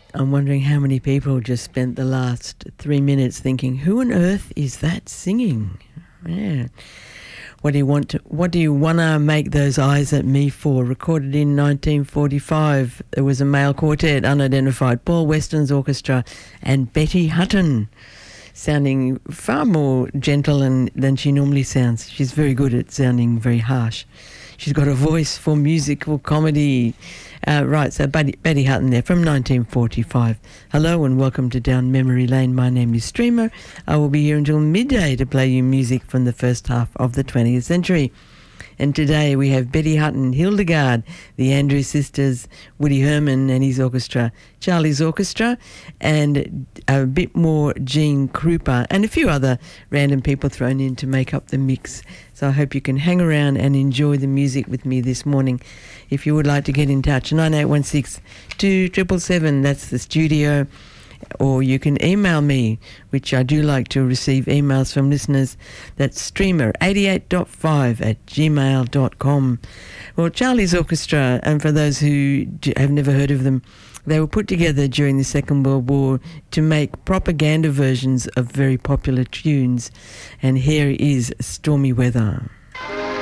I'm wondering how many people just spent the last 3 minutes thinking, who on earth is that singing? Yeah. What do you wanna make those eyes at me for? Recorded in 1945. There was a male quartet, unidentified, Paul Weston's orchestra and Betty Hutton, sounding far more gentle than she normally sounds. She's very good at sounding very harsh. She's got a voice for musical comedy. Right, so Betty Hutton there from 1945. Hello and welcome to Down Memory Lane. My name is Streamer. I will be here until midday to play you music from the first half of the 20th century. And today we have Betty Hutton, Hildegard, the Andrews Sisters, Woody Herman and his orchestra, Charlie's Orchestra, and a bit more Gene Krupa, and a few other random people thrown in to make up the mix. So I hope you can hang around and enjoy the music with me this morning. If you would like to get in touch, 9816 2777, that's the studio. Or you can email me, which I do like to receive emails from listeners. That's streamer88.5@gmail.com. Well, Charlie's Orchestra, and for those who have never heard of them, they were put together during the Second World War to make propaganda versions of very popular tunes. And here is Stormy Weather.